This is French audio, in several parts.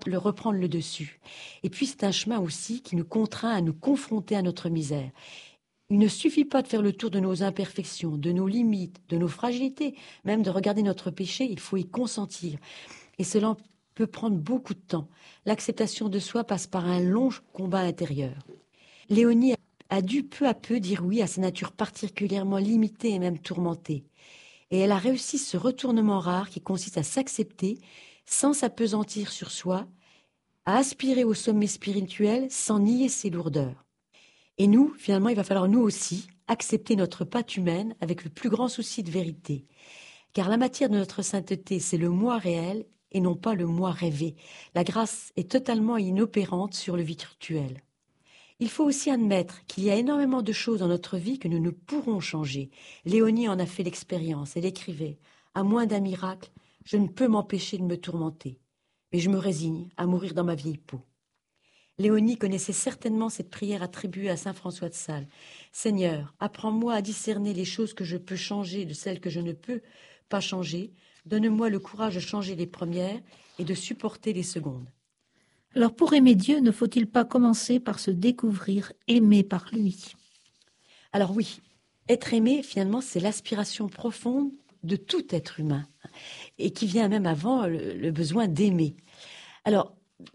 reprendre le dessus. Et puis c'est un chemin aussi qui nous contraint à nous confronter à notre misère. Il ne suffit pas de faire le tour de nos imperfections, de nos limites, de nos fragilités, même de regarder notre péché, il faut y consentir. Et cela peut prendre beaucoup de temps. L'acceptation de soi passe par un long combat intérieur. Léonie a dû peu à peu dire oui à sa nature particulièrement limitée et même tourmentée. Et elle a réussi ce retournement rare qui consiste à s'accepter sans s'apesantir sur soi, à aspirer au sommet spirituel sans nier ses lourdeurs. Et nous, finalement, il va falloir nous aussi accepter notre patte humaine avec le plus grand souci de vérité. Car la matière de notre sainteté, c'est le moi réel et non pas le moi rêvé. La grâce est totalement inopérante sur le virtuel. Il faut aussi admettre qu'il y a énormément de choses dans notre vie que nous ne pourrons changer. Léonie en a fait l'expérience. Elle écrivait « À moins d'un miracle, je ne peux m'empêcher de me tourmenter. Mais je me résigne à mourir dans ma vieille peau. » Léonie connaissait certainement cette prière attribuée à saint François de Sales. « Seigneur, apprends-moi à discerner les choses que je peux changer de celles que je ne peux pas changer. Donne-moi le courage de changer les premières et de supporter les secondes. » Alors pour aimer Dieu, ne faut-il pas commencer par se découvrir aimé par lui? Alors oui, être aimé, finalement, c'est l'aspiration profonde de tout être humain et qui vient même avant le besoin d'aimer. Alors,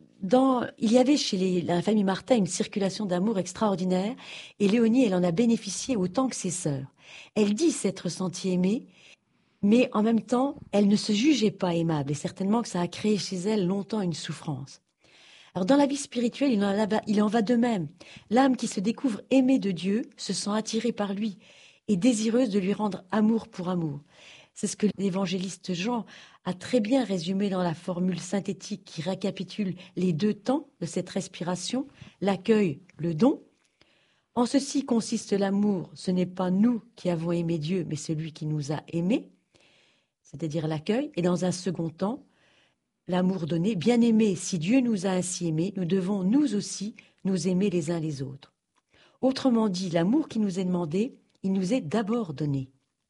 il y avait chez la famille Martin une circulation d'amour extraordinaire et Léonie, elle en a bénéficié autant que ses sœurs. Elle dit s'être sentie aimée, mais en même temps, elle ne se jugeait pas aimable et certainement que ça a créé chez elle longtemps une souffrance. Alors dans la vie spirituelle, il en va de même. L'âme qui se découvre aimée de Dieu se sent attirée par lui et désireuse de lui rendre amour pour amour. C'est ce que l'évangéliste Jean a très bien résumé dans la formule synthétique qui récapitule les deux temps de cette respiration, l'accueil, le don. En ceci consiste l'amour, ce n'est pas nous qui avons aimé Dieu, mais celui qui nous a aimés, c'est-à-dire l'accueil. Et dans un second temps, l'amour donné, bien aimé, si Dieu nous a ainsi aimés, nous devons nous aussi nous aimer les uns les autres. Autrement dit, l'amour qui nous est demandé, il nous est d'abord donné.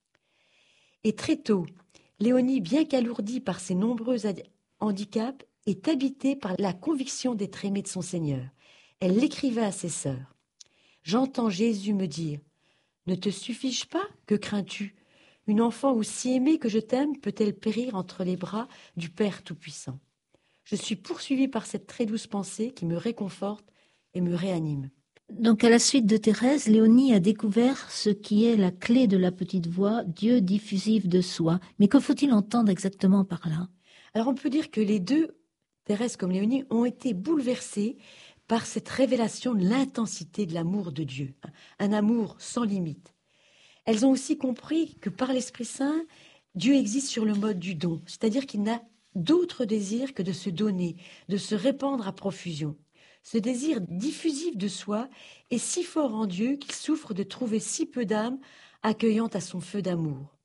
Et très tôt, Léonie, bien qu'alourdie par ses nombreux handicaps, est habitée par la conviction d'être aimée de son Seigneur. Elle l'écrivait à ses sœurs. « J'entends Jésus me dire, ne te suffis-je pas? Que crains-tu? Une enfant aussi aimée que je t'aime peut-elle périr entre les bras du Père Tout-Puissant? Je suis poursuivie par cette très douce pensée qui me réconforte et me réanime. » Donc à la suite de Thérèse, Léonie a découvert ce qui est la clé de la petite voix, Dieu diffusif de soi. Mais que faut-il entendre exactement par là? Alors on peut dire que les deux, Thérèse comme Léonie, ont été bouleversées par cette révélation de l'intensité de l'amour de Dieu, un amour sans limite. Elles ont aussi compris que par l'Esprit Saint, Dieu existe sur le mode du don, c'est-à-dire qu'il n'a d'autre désir que de se donner, de se répandre à profusion. Ce désir diffusif de soi est si fort en Dieu qu'il souffre de trouver si peu d'âmes accueillantes à son feu d'amour.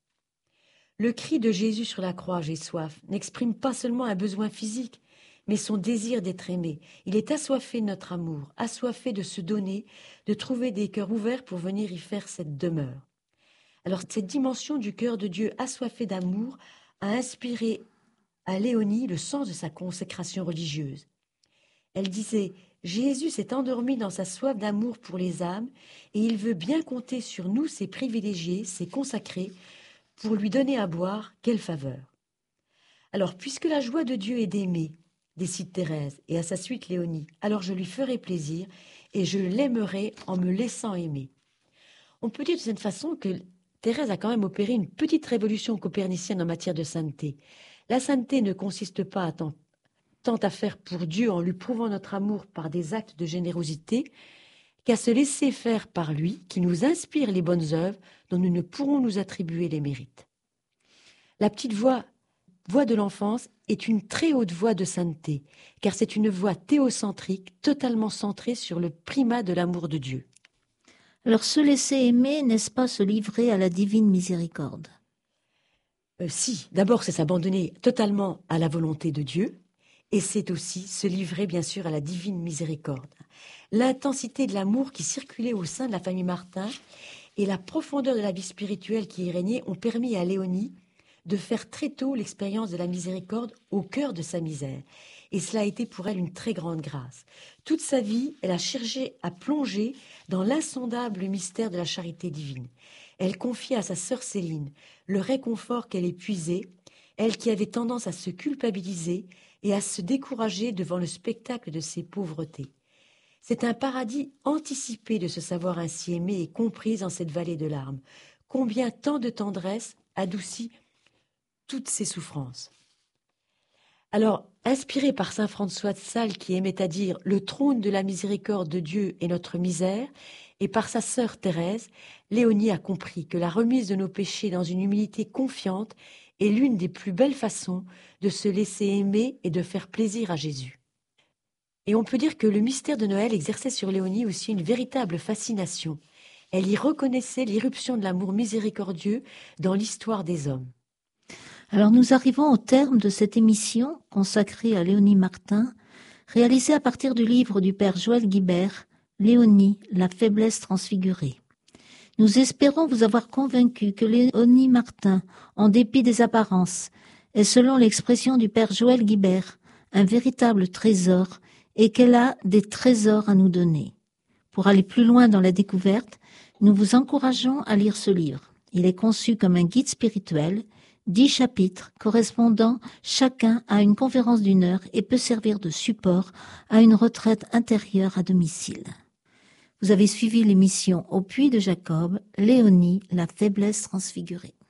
Le cri de Jésus sur la croix « J'ai soif » n'exprime pas seulement un besoin physique, mais son désir d'être aimé. Il est assoiffé de notre amour, assoiffé de se donner, de trouver des cœurs ouverts pour venir y faire cette demeure. Alors cette dimension du cœur de Dieu assoiffé d'amour a inspiré à Léonie le sens de sa consécration religieuse. Elle disait « Jésus s'est endormi dans sa soif d'amour pour les âmes et il veut bien compter sur nous, ses privilégiés, ses consacrés, pour lui donner à boire, quelle faveur !» Alors, puisque la joie de Dieu est d'aimer, décide Thérèse, et à sa suite Léonie, alors je lui ferai plaisir et je l'aimerai en me laissant aimer. On peut dire de cette façon que Thérèse a quand même opéré une petite révolution copernicienne en matière de sainteté. La sainteté ne consiste pas à tant à faire pour Dieu en lui prouvant notre amour par des actes de générosité, qu'à se laisser faire par lui qui nous inspire les bonnes œuvres dont nous ne pourrons nous attribuer les mérites. La petite voix de l'enfance est une très haute voix de sainteté, car c'est une voix théocentrique, totalement centrée sur le primat de l'amour de Dieu. Alors se laisser aimer, n'est-ce pas se livrer à la divine miséricorde? Si, d'abord c'est s'abandonner totalement à la volonté de Dieu, et c'est aussi se livrer bien sûr à la divine miséricorde. L'intensité de l'amour qui circulait au sein de la famille Martin et la profondeur de la vie spirituelle qui y régnait ont permis à Léonie de faire très tôt l'expérience de la miséricorde au cœur de sa misère. et cela a été pour elle une très grande grâce. Toute sa vie, elle a cherché à plonger dans l'insondable mystère de la charité divine. Elle confiait à sa sœur Céline le réconfort qu'elle épuisait, elle qui avait tendance à se culpabiliser et à se décourager devant le spectacle de ses pauvretés. C'est un paradis anticipé de se savoir ainsi aimée et comprise en cette vallée de larmes. Combien tant de tendresse adoucit toutes ses souffrances. Alors, inspirée par saint François de Sales qui aimait à dire « Le trône de la miséricorde de Dieu est notre misère », et par sa sœur Thérèse, Léonie a compris que la remise de nos péchés dans une humilité confiante est l'une des plus belles façons de se laisser aimer et de faire plaisir à Jésus. Et on peut dire que le mystère de Noël exerçait sur Léonie aussi une véritable fascination. Elle y reconnaissait l'irruption de l'amour miséricordieux dans l'histoire des hommes. Alors nous arrivons au terme de cette émission consacrée à Léonie Martin, réalisée à partir du livre du père Joël Guibert, Léonie, la faiblesse transfigurée. Nous espérons vous avoir convaincu que Léonie Martin, en dépit des apparences, est, selon l'expression du père Joël Guibert, un véritable trésor et qu'elle a des trésors à nous donner. Pour aller plus loin dans la découverte, nous vous encourageons à lire ce livre. Il est conçu comme un guide spirituel, 10 chapitres correspondant chacun à une conférence d'1 heure et peut servir de support à une retraite intérieure à domicile. Vous avez suivi l'émission Au Puits de Jacob, Léonie, la faiblesse transfigurée.